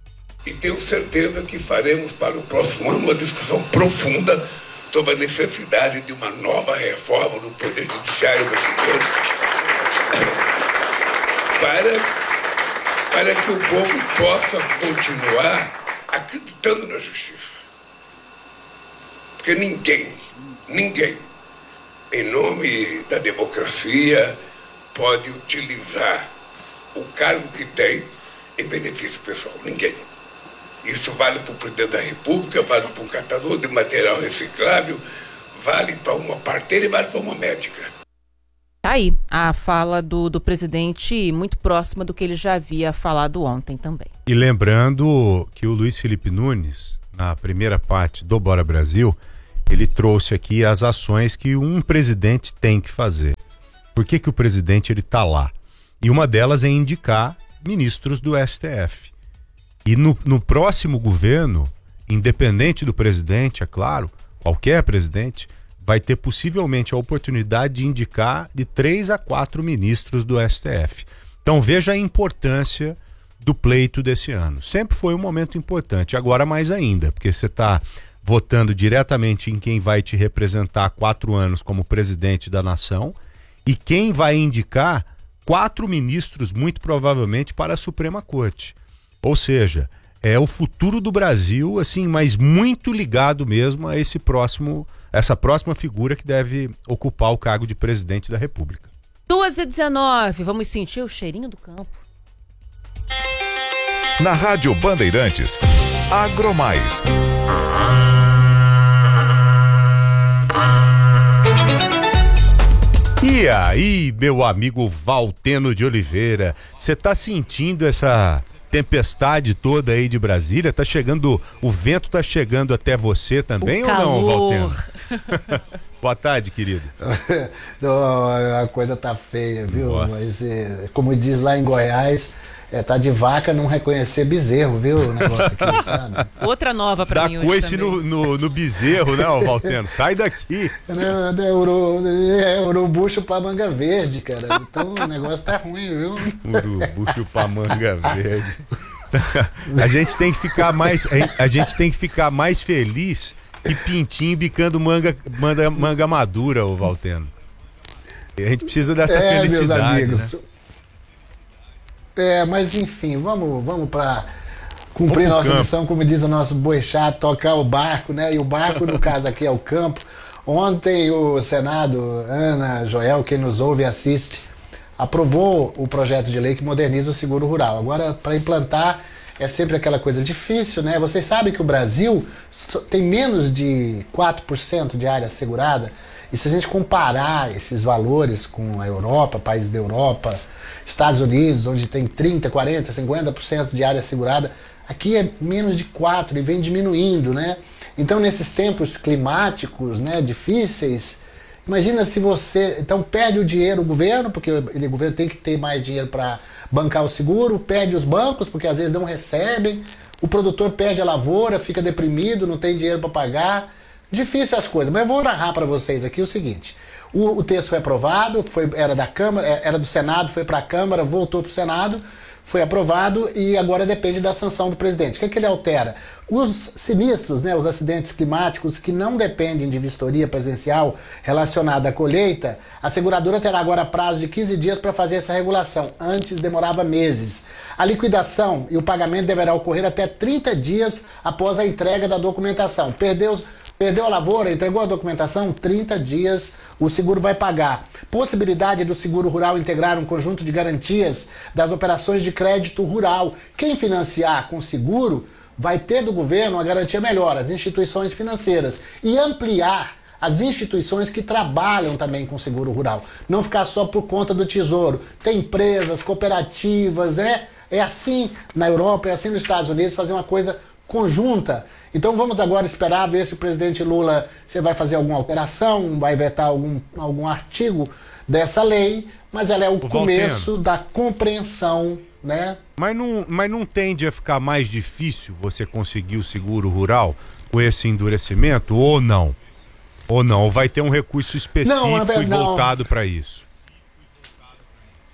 E tenho certeza que faremos para o próximo ano uma discussão profunda sobre a necessidade de uma nova reforma no Poder Judiciário brasileiro para que o povo possa continuar acreditando na justiça. Porque ninguém, em nome da democracia, pode utilizar o cargo que tem em benefício pessoal. Ninguém. Isso vale para o presidente da República, vale para um catador de material reciclável, vale para uma parteira e vale para uma médica. Tá aí a fala do presidente, muito próxima do que ele já havia falado ontem também. E lembrando que o Luiz Felipe Nunes, na primeira parte do Bora Brasil, ele trouxe aqui as ações que um presidente tem que fazer. Por que o presidente ele tá lá? E uma delas é indicar ministros do STF. E no próximo governo, independente do presidente, é claro, qualquer presidente, vai ter possivelmente a oportunidade de indicar de 3 a 4 ministros do STF. Então veja a importância do pleito desse ano. Sempre foi um momento importante, agora mais ainda, porque você está votando diretamente em quem vai te representar 4 anos como presidente da nação e quem vai indicar 4 ministros, muito provavelmente, para a Suprema Corte. Ou seja, é o futuro do Brasil, assim, mas muito ligado mesmo a essa próxima figura que deve ocupar o cargo de presidente da República. 2h19, vamos sentir o cheirinho do campo. Na Rádio Bandeirantes, Agromais. E aí, meu amigo Valteno de Oliveira, você tá sentindo essa tempestade toda aí de Brasília? Tá chegando, o vento tá chegando até você também ou não, Valteno? Boa tarde, querido. A coisa tá feia, viu? Nossa. Mas, como diz lá em Goiás, tá de vaca não reconhecer bezerro, viu? O negócio aqui, sabe? Outra nova pra mim. Dá coice no bezerro, né, Valteno? Sai daqui. É urubu chupar manga verde, cara. Então o negócio tá ruim, viu? Urubu chupar manga verde. A gente tem que ficar mais feliz que pintinho bicando manga madura, ô Valteno. A gente precisa dessa felicidade, né? Mas enfim, vamos para cumprir nossa missão, como diz o nosso boi chato, tocar o barco, né? E o barco, no caso aqui, é o campo. Ontem o Senado, Ana, Joel, quem nos ouve e assiste, aprovou o projeto de lei que moderniza o seguro rural. Agora, para implantar, é sempre aquela coisa difícil, né? Vocês sabem que o Brasil tem menos de 4% de área assegurada, e se a gente comparar esses valores com a Europa, países da Europa, Estados Unidos, onde tem 30%, 40%, 50% de área assegurada, aqui é menos de 4% e vem diminuindo, né? Então, nesses tempos climáticos, né, difíceis, imagina se você... Então, perde o dinheiro o governo, porque o governo tem que ter mais dinheiro para bancar o seguro, perde os bancos, porque às vezes não recebem, o produtor perde a lavoura, fica deprimido, não tem dinheiro para pagar. Difícil as coisas, mas eu vou narrar para vocês aqui o seguinte... O texto foi aprovado, era da Câmara, era do Senado, foi para a Câmara, voltou para o Senado, foi aprovado e agora depende da sanção do presidente. O que ele altera? Os sinistros, né, os acidentes climáticos que não dependem de vistoria presencial relacionada à colheita, a seguradora terá agora prazo de 15 dias para fazer essa regulação. Antes demorava meses. A liquidação e o pagamento deverá ocorrer até 30 dias após a entrega da documentação. Perdeu a lavoura, entregou a documentação, 30 dias o seguro vai pagar. Possibilidade do seguro rural integrar um conjunto de garantias das operações de crédito rural. Quem financiar com seguro vai ter do governo uma garantia melhor, as instituições financeiras. E ampliar as instituições que trabalham também com seguro rural. Não ficar só por conta do Tesouro. Tem empresas, cooperativas, é assim na Europa, é assim nos Estados Unidos, fazer uma coisa conjunta. Então vamos agora esperar ver se o presidente Lula vai fazer alguma alteração, vai vetar algum artigo dessa lei, mas ela é o começo da compreensão, né? Mas não tende a ficar mais difícil você conseguir o seguro rural com esse endurecimento ou não? Ou não? Vai ter um recurso específico e voltado para isso?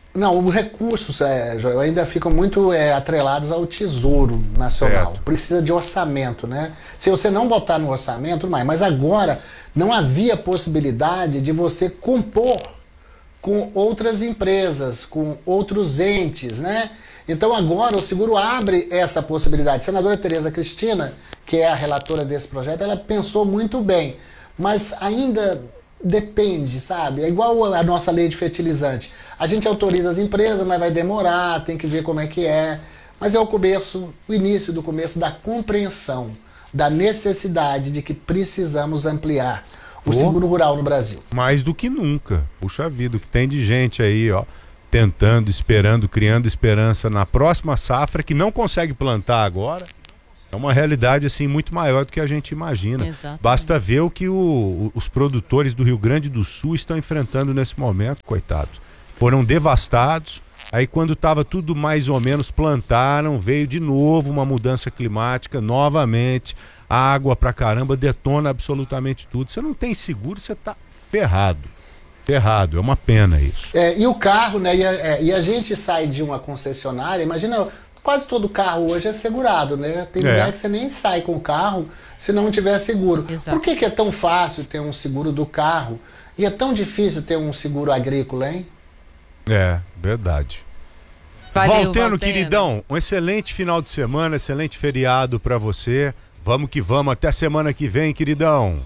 Não, os recursos, Joel, ainda ficam muito atrelados ao Tesouro Nacional. Certo. Precisa de orçamento, né? Se você não botar no orçamento, tudo mais. Mas agora não havia possibilidade de você compor com outras empresas, com outros entes, né? Então agora o seguro abre essa possibilidade. A senadora Tereza Cristina, que é a relatora desse projeto, ela pensou muito bem, mas ainda depende, sabe? É igual a nossa lei de fertilizante. A gente autoriza as empresas, mas vai demorar, tem que ver como é que é. Mas é o início do começo da compreensão da necessidade de que precisamos ampliar o seguro rural no Brasil. Mais do que nunca. Puxa vida, o que tem de gente aí, ó, tentando, esperando, criando esperança na próxima safra, que não consegue plantar agora. É uma realidade assim muito maior do que a gente imagina. Exatamente. Basta ver o que os produtores do Rio Grande do Sul estão enfrentando nesse momento, coitados. Foram devastados, aí quando estava tudo mais ou menos plantaram, veio de novo uma mudança climática, novamente, água pra caramba, detona absolutamente tudo. Você não tem seguro, você tá ferrado. Ferrado, é uma pena isso. E o carro, né? E a gente sai de uma concessionária, imagina... Quase todo carro hoje é segurado, né? Tem lugar que você nem sai com o carro se não tiver seguro. Exato. Por que é tão fácil ter um seguro do carro e é tão difícil ter um seguro agrícola, hein? É, verdade. Valeu, Valteno, queridão, um excelente final de semana, excelente feriado pra você. Vamos que vamos, até semana que vem, queridão.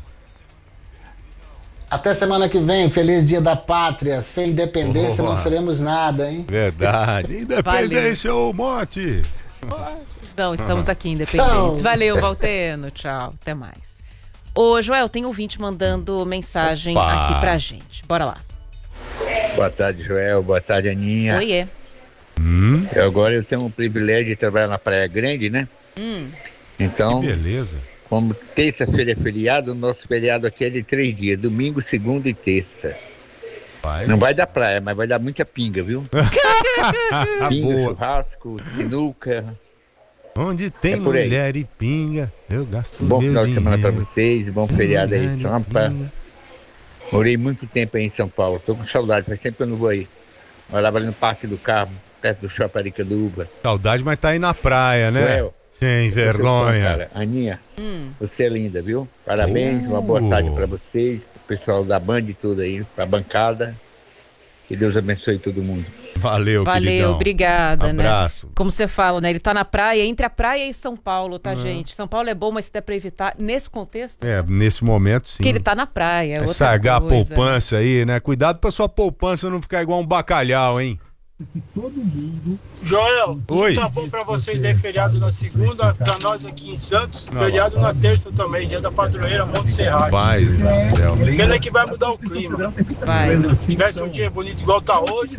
Até semana que vem, feliz Dia da Pátria. Sem independência não seremos nada, hein? Verdade. Independência ou morte. Então, estamos aqui independentes. Valeu, Valteno. Tchau, até mais. Ô, Joel, tem ouvinte mandando mensagem aqui pra gente. Bora lá. Boa tarde, Joel. Boa tarde, Aninha. Oiê. Agora eu tenho o privilégio de trabalhar na Praia Grande, né? Então, que beleza. Como terça-feira é feriado, o nosso feriado aqui é de 3 dias, domingo, segunda e terça. Não vai dar praia, mas vai dar muita pinga, viu? Pinga, churrasco, sinuca. Onde tem mulher e pinga, eu gasto bom meu final de semana pra dinheiro. vocês, bom feriado aí em Sampa. Morei muito tempo aí em São Paulo, tô com saudade, faz tempo que eu não vou aí. Morava ali no Parque do Carmo, perto do Shopping Aricanduva. Saudade, mas tá aí na praia, né? Joel, sem vergonha. Cara. Aninha, você é linda, viu? Parabéns, uma boa tarde pra vocês, pro pessoal da Band e tudo aí, pra bancada. Que Deus abençoe todo mundo. Valeu, queridão. Obrigada, abraço. Né? Como você fala, né? Ele tá na praia, entre a praia e São Paulo, tá, gente? São Paulo é bom, mas se der pra evitar, nesse contexto... Nesse momento, sim. Porque ele tá na praia, outra sargar coisa. A poupança aí, né? Cuidado pra sua poupança não ficar igual um bacalhau, hein? Todo mundo. Joel, tá bom pra vocês aí, feriado na segunda, pra nós aqui em Santos, feriado na terça também, dia da padroeira, Monte Serrate. Pena que vai mudar o clima. Se tivesse um dia bonito igual tá hoje,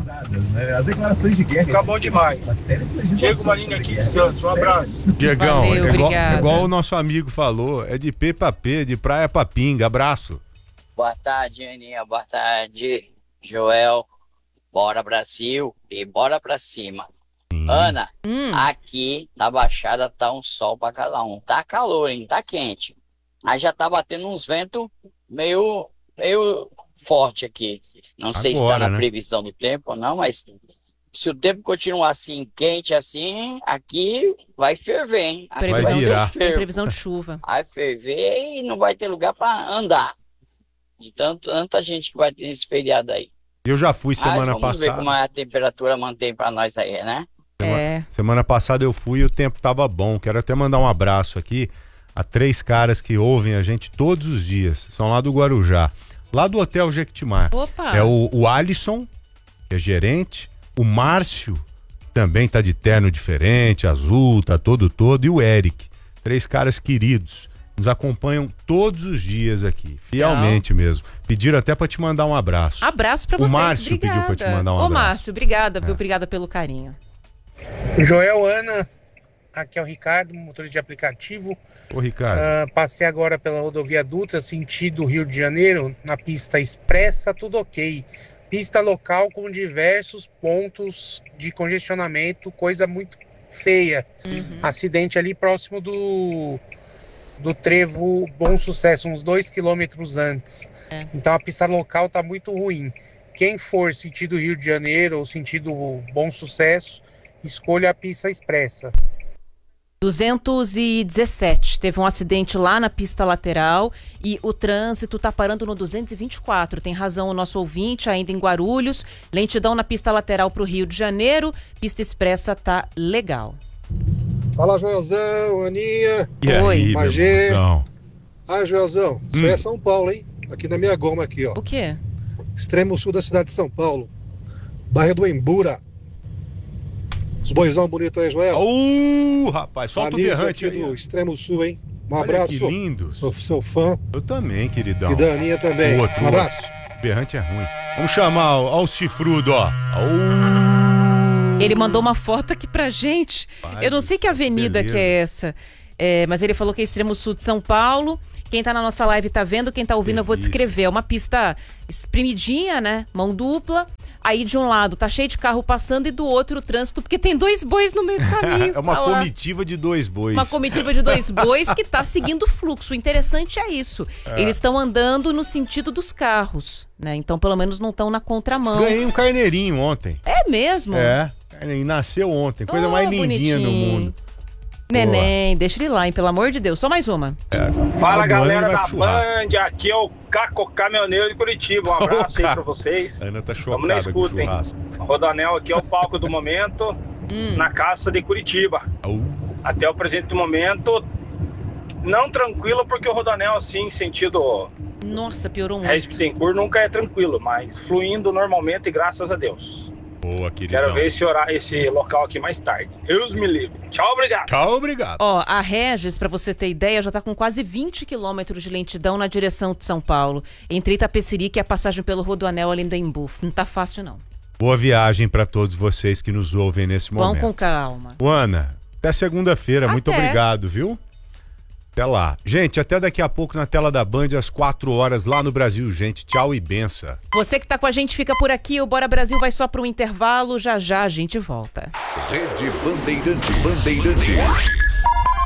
fica bom demais. Diego Marinho aqui de Santos, um abraço. Diegão, igual o nosso amigo falou, é de P pra P, de praia pra pinga, abraço. Boa tarde, Aninha, boa tarde, Joel. Bora Brasil e bora pra cima. Ana, aqui na Baixada tá um sol pra cada um. Tá calor, hein? Tá quente. Aí já tá batendo uns ventos meio forte aqui. Não sei se tá na previsão do tempo ou não, mas se o tempo continuar assim, quente assim, aqui vai ferver, hein? Aqui vai virar. Tem previsão de chuva. Vai ferver e não vai ter lugar pra andar. De tanta gente que vai ter esse feriado aí. Eu já fui semana vamos passada. Vamos ver como a temperatura mantém pra nós aí, né? Semana passada eu fui e o tempo tava bom. Quero até mandar um abraço aqui a 3 caras que ouvem a gente todos os dias. São lá do Guarujá, lá do Hotel Jequitimar. Opa! É o Alisson, que é gerente, o Márcio, também tá de terno diferente, azul, tá todo, e o Eric. 3 caras queridos. Nos acompanham todos os dias aqui, fielmente mesmo. Pediram até pra te mandar um abraço. Abraço pra vocês, O Márcio obrigada. pediu pra te mandar um abraço. Ô, Márcio, obrigada, viu? Obrigada pelo carinho. Joel, Ana, aqui é o Ricardo, motorista de aplicativo. Ô, Ricardo. Passei agora pela rodovia Dutra, sentido Rio de Janeiro, na pista expressa, tudo ok. Pista local com diversos pontos de congestionamento, coisa muito feia. Acidente ali próximo do trevo Bom Sucesso, uns 2 quilômetros antes. Então a pista local tá muito ruim. quem for sentido Rio de Janeiro ou sentido Bom Sucesso, escolha a pista expressa. 217. Teve um acidente lá na pista lateral e o trânsito tá parando no 224. Tem razão o nosso ouvinte, ainda em Guarulhos. Lentidão na pista lateral pro Rio de Janeiro. Pista expressa tá legal. Fala, Joelzão, Aninha. E aí, Magê. Joelzão, isso aí é São Paulo, hein? Aqui na minha goma aqui, ó. O quê? Extremo sul da cidade de São Paulo. Bairro do Embura. Os boizão bonitos aí, Joel. Rapaz, solta o berrante aqui aí. Do extremo sul, hein? Um Olha abraço. que lindo. Sou seu fã. Eu também, queridão. E da Aninha também. Um abraço. O berrante é ruim. Vamos chamar o chifrudo, ó. Ele mandou uma foto aqui pra gente. Eu não sei que avenida que é essa. Mas ele falou que é extremo sul de São Paulo. Quem tá na nossa live tá vendo, quem tá ouvindo eu vou descrever. É uma pista espremidinha, né? Mão dupla. Aí de um lado tá cheio de carro passando e do outro o trânsito, porque tem 2 bois no meio do caminho. É uma comitiva de 2 bois. Uma comitiva de 2 bois que tá seguindo o fluxo. O interessante é isso. Eles estão andando no sentido dos carros, né? Então pelo menos não estão na contramão. Ganhei um carneirinho ontem. É mesmo? Carneirinho nasceu ontem. Coisa mais lindinha no mundo. Neném, deixa ele lá, hein? Pelo amor de Deus. Só mais uma. Fala, galera da Band. Aqui é o Caco Caminhoneiro de Curitiba. Um abraço aí pra vocês. A Ana tá Vamos na chocada com o escuta, hein? churrasco. Rodoanel aqui é o palco do momento, na caça de Curitiba. Até o presente momento, não tranquilo, porque o Rodoanel, assim, sentido... Nossa, piorou muito. Regis Bittencourt nunca é tranquilo, mas fluindo normalmente, graças a Deus. Boa, queridão. Quero ver esse local aqui mais tarde. Deus me livre. Tchau, obrigado. Tchau, obrigado. Ó, a Regis, pra você ter ideia, já tá com quase 20 quilômetros de lentidão na direção de São Paulo. Entre Itapecerica e a passagem pelo Rodoanel ali em Embu. Não tá fácil, não. Boa viagem pra todos vocês que nos ouvem nesse momento. Vão com calma. Ana, até segunda-feira. Muito obrigado, viu? Até lá. Gente, até daqui a pouco na tela da Band, às 4 horas, lá no Brasil, gente. Tchau e benção. Você que tá com a gente, fica por aqui. O Bora Brasil vai só pro intervalo. Já já a gente volta. Rede Bandeirantes.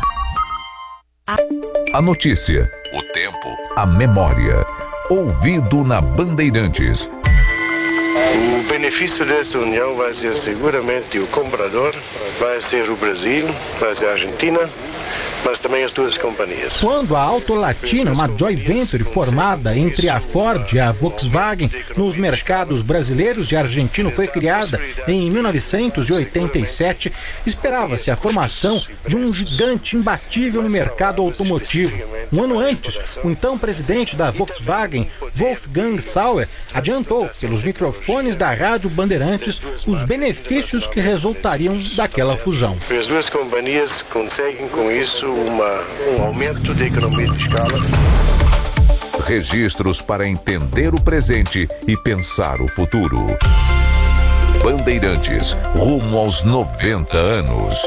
A notícia, o tempo, a memória. Ouvido na Bandeirantes. O benefício desta união vai ser seguramente o comprador, vai ser o Brasil, vai ser a Argentina, mas também as duas companhias. Quando a Auto Latina, uma joint venture formada entre a Ford e a Volkswagen nos mercados brasileiros e argentino, foi criada em 1987, esperava-se a formação de um gigante imbatível no mercado automotivo. Um ano antes, o então presidente da Volkswagen, Wolfgang Sauer, adiantou pelos microfones da Rádio Bandeirantes os benefícios que resultariam daquela fusão. As duas companhias conseguem com isso um aumento de economia de escala. Registros para entender o presente e pensar o futuro. Bandeirantes, rumo aos 90 anos.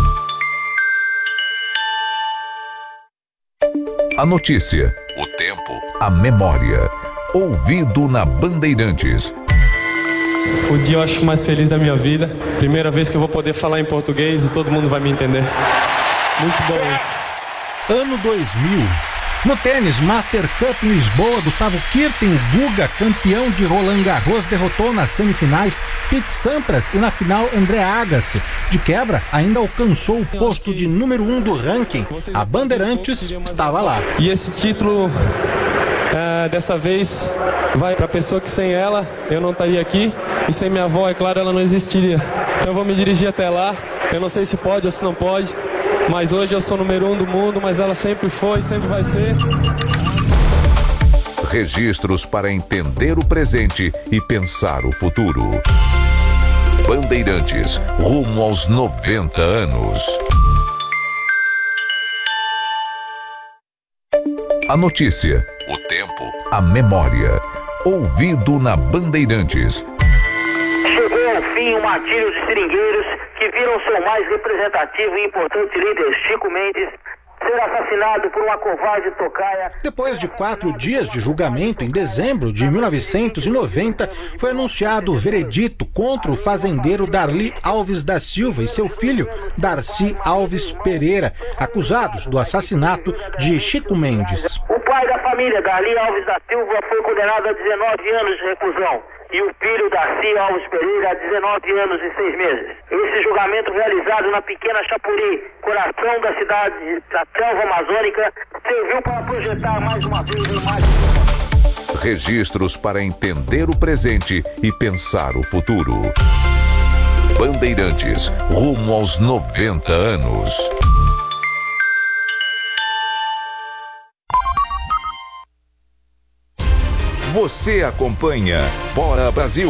A notícia, o tempo, a memória. Ouvido na Bandeirantes. O dia eu acho mais feliz da minha vida. Primeira vez que eu vou poder falar em português e todo mundo vai me entender. Muito bom isso. Ano 2000. No tênis Master Cup em Lisboa, Gustavo Kirten, o Guga, campeão de Roland Garros, derrotou nas semifinais Pete Sampras e na final André Agassi. De quebra, ainda alcançou o posto de número 1 do ranking. A Bandeirantes estava lá. E esse título, dessa vez, vai para a pessoa que sem ela eu não estaria aqui. E sem minha avó, é claro, ela não existiria. Então eu vou me dirigir até lá. Eu não sei se pode ou se não pode. Mas hoje eu sou número 1 do mundo, mas ela sempre foi, sempre vai ser. Registros para entender o presente e pensar o futuro. Bandeirantes, rumo aos 90 anos. A notícia, o tempo, a memória. Ouvido na Bandeirantes. Chegou ao fim o martírio de seringueiros que viram seu mais representativo e importante líder, Chico Mendes, ser assassinado por uma covarde tocaia. Depois de 4 dias de julgamento, em dezembro de 1990, foi anunciado o veredito contra o fazendeiro Darli Alves da Silva e seu filho, Darcy Alves Pereira, acusados do assassinato de Chico Mendes. O pai pai da família, Darli Alves da Silva, foi condenado a 19 anos de reclusão e o filho, Darcy Alves Pereira, a 19 anos e 6 meses. Esse julgamento, realizado na pequena Chapuri, coração da cidade da selva amazônica, serviu para projetar mais uma vez o mais... Registros para entender o presente e pensar o futuro. Bandeirantes, rumo aos 90 anos. Você acompanha Bora Brasil.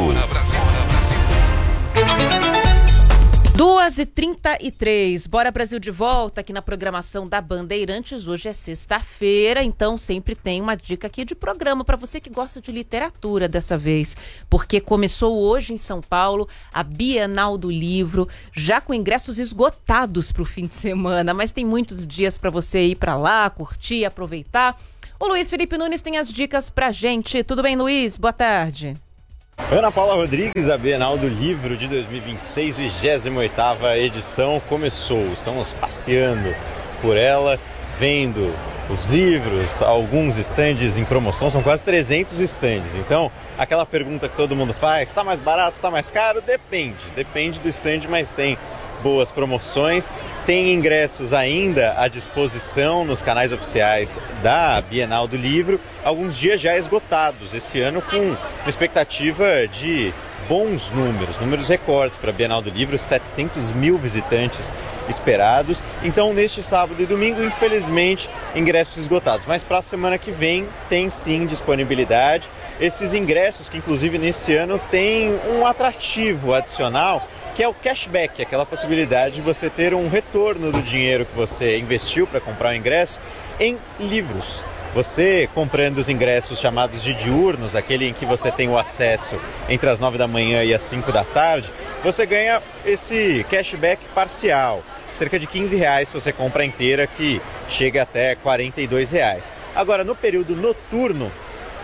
2h33, Bora Brasil de volta aqui na programação da Bandeirantes. Hoje é sexta-feira, então sempre tem uma dica aqui de programa para você que gosta de literatura dessa vez, porque começou hoje em São Paulo a Bienal do Livro, já com ingressos esgotados para o fim de semana, mas tem muitos dias para você ir para lá, curtir, aproveitar. O Luiz Felipe Nunes tem as dicas pra gente. Tudo bem, Luiz? Boa tarde. Ana Paula Rodrigues, a Bienal do Livro de 2026, 28ª edição começou. Estamos passeando por ela, vendo os livros, alguns estandes em promoção, são quase 300 estandes. Então, aquela pergunta que todo mundo faz, está mais barato, está mais caro? Depende do estande, mas tem boas promoções. Tem ingressos ainda à disposição nos canais oficiais da Bienal do Livro, alguns dias já esgotados, esse ano com uma expectativa de bons números recordes para a Bienal do Livro, 700 mil visitantes esperados. Então, neste sábado e domingo, infelizmente, ingressos esgotados. Mas para a semana que vem, tem sim disponibilidade. Esses ingressos que, inclusive, nesse ano, tem um atrativo adicional, que é o cashback, aquela possibilidade de você ter um retorno do dinheiro que você investiu para comprar o ingresso em livros. Você comprando os ingressos chamados de diurnos, aquele em que você tem o acesso entre as 9 da manhã e as 5 da tarde, você ganha esse cashback parcial, cerca de R$15 se você compra inteira, que chega até R$42. Agora, no período noturno,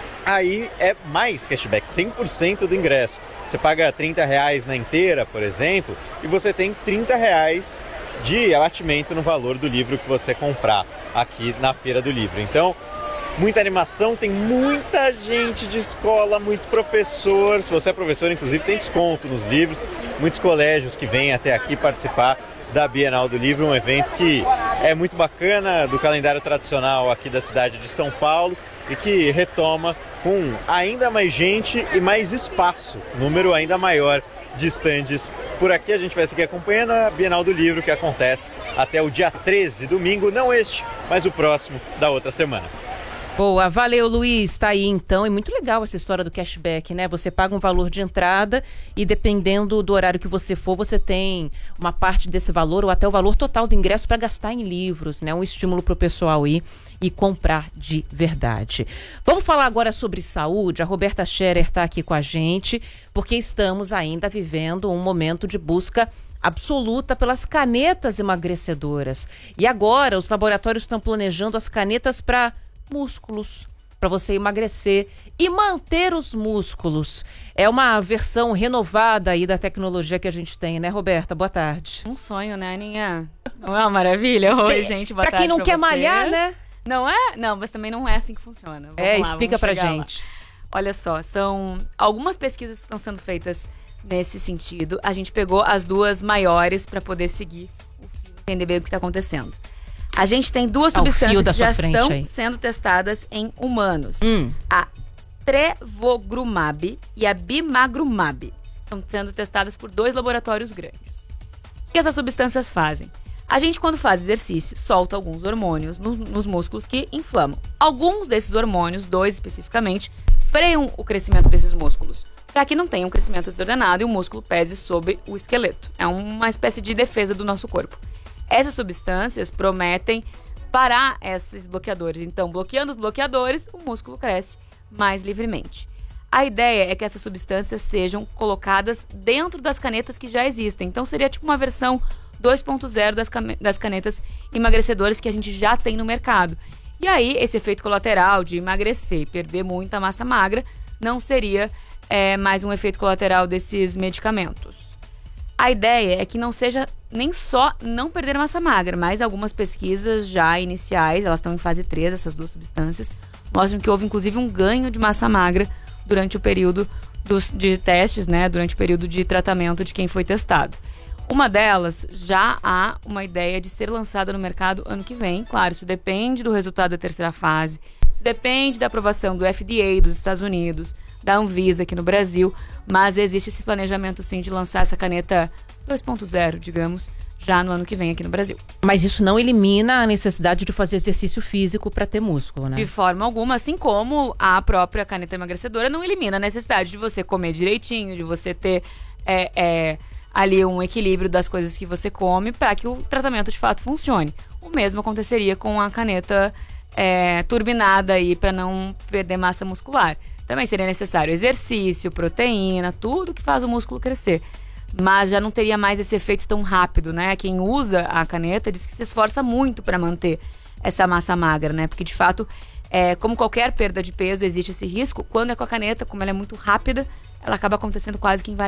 aí é mais cashback, 100% do ingresso. Você paga R$30 na inteira, por exemplo, e você tem R$30 de abatimento no valor do livro que você comprar aqui na Feira do Livro. Então, muita animação, tem muita gente de escola, muito professor. Se você é professor, inclusive, tem desconto nos livros. Muitos colégios que vêm até aqui participar da Bienal do Livro, um evento que é muito bacana, do calendário tradicional aqui da cidade de São Paulo, e que retoma com ainda mais gente e mais espaço, número ainda maior de estandes. Por aqui a gente vai seguir acompanhando a Bienal do Livro, que acontece até o dia 13, domingo, não este, mas o próximo da outra semana. Boa, valeu, Luiz. Tá aí então, é muito legal essa história do cashback, né? Você paga um valor de entrada e dependendo do horário que você for, você tem uma parte desse valor ou até o valor total do ingresso para gastar em livros, né? Um estímulo pro pessoal ir e comprar de verdade. Vamos falar agora sobre saúde. A Roberta Scherer está aqui com a gente, porque estamos ainda vivendo um momento de busca absoluta pelas canetas emagrecedoras. E agora os laboratórios estão planejando as canetas para músculos, para você emagrecer e manter os músculos. É uma versão renovada aí da tecnologia que a gente tem, né, Roberta? Boa tarde. Um sonho, né, Aninha? Não é uma maravilha? Oi, gente, boa tarde pra quem não quer malhar, né? Não é? Não, mas também não é assim que funciona. Explica pra gente. Olha só, são algumas pesquisas que estão sendo feitas nesse sentido. A gente pegou as duas maiores para poder seguir o fio, entender bem o que está acontecendo. A gente tem duas substâncias que já estão sendo testadas em humanos. A Trevogrumab e a Bimagrumab. Estão sendo testadas por 2 laboratórios grandes. O que essas substâncias fazem? A gente, quando faz exercício, solta alguns hormônios nos músculos que inflamam. Alguns desses hormônios, 2 especificamente, freiam o crescimento desses músculos, para que não tenha um crescimento desordenado e o músculo pese sobre o esqueleto. É uma espécie de defesa do nosso corpo. Essas substâncias prometem parar esses bloqueadores. Então, bloqueando os bloqueadores, o músculo cresce mais livremente. A ideia é que essas substâncias sejam colocadas dentro das canetas que já existem. Então, seria tipo uma versão 2.0 das canetas emagrecedoras que a gente já tem no mercado. E aí, esse efeito colateral de emagrecer e perder muita massa magra não seria mais um efeito colateral desses medicamentos. A ideia é que não seja nem só não perder massa magra, mas algumas pesquisas já iniciais, elas estão em fase 3, essas duas substâncias, mostram que houve inclusive um ganho de massa magra durante o período de testes, né? Durante o período de tratamento de quem foi testado. Uma delas, já há uma ideia de ser lançada no mercado ano que vem. Claro, isso depende do resultado da terceira fase, isso depende da aprovação do FDA dos Estados Unidos, da Anvisa aqui no Brasil, mas existe esse planejamento sim de lançar essa caneta 2.0, digamos, já no ano que vem aqui no Brasil. Mas isso não elimina a necessidade de fazer exercício físico para ter músculo, né? De forma alguma, assim como a própria caneta emagrecedora não elimina a necessidade de você comer direitinho, de você ter ali um equilíbrio das coisas que você come para que o tratamento de fato funcione. O mesmo aconteceria com a caneta turbinada aí para não perder massa muscular. Também seria necessário exercício, proteína, tudo que faz o músculo crescer. Mas já não teria mais esse efeito tão rápido, né? Quem usa a caneta diz que se esforça muito para manter essa massa magra, né? Porque de fato, como qualquer perda de peso, existe esse risco. Quando é com a caneta, como ela é muito rápida, ela acaba acontecendo quase que